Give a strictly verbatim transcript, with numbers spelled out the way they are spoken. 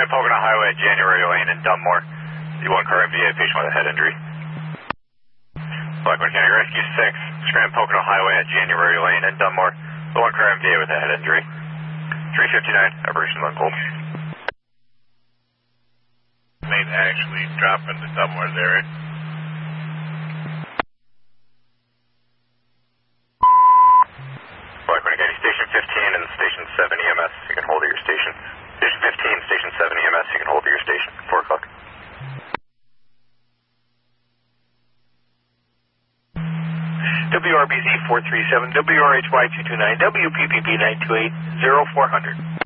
Scram Pocono Highway at January Lane in Dunmore. The one car M V A patient with a head injury. Blackburn County Rescue six, Scram Pocono Highway at January Lane in Dunmore. The one car M V A with a head injury. three fifty-nine, operation Lincoln. May actually drop into Dunmore's area. Blackburn County Station fifteen and Station seven E M S, you can hold at your station. Station fifteen, Station seven E M S, you can hold at your station. four o'clock. W R B Z four three seven, W R H Y two two nine, W P P B nine two eight, zero four hundred.